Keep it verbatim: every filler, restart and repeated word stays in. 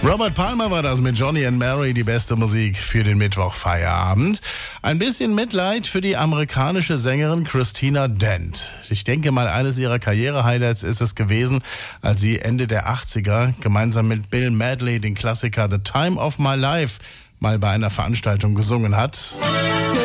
Robert Palmer war das mit Johnny and Mary, die beste Musik für den Mittwochfeierabend. Ein bisschen Mitleid für die amerikanische Sängerin Christina Dent. Ich denke mal, eines ihrer Karriere-Highlights ist es gewesen, als sie Ende der achtziger gemeinsam mit Bill Medley den Klassiker The Time of My Life mal bei einer Veranstaltung gesungen hat.